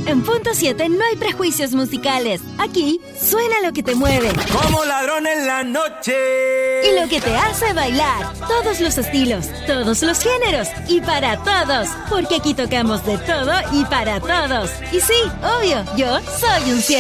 En Punto 7 no hay prejuicios musicales. Aquí suena lo que te mueve. Como ladrón en la noche. Y lo que te hace bailar. Todos los estilos, todos los géneros y para todos. Porque aquí tocamos de todo y para todos. Y sí, obvio, yo soy un 100.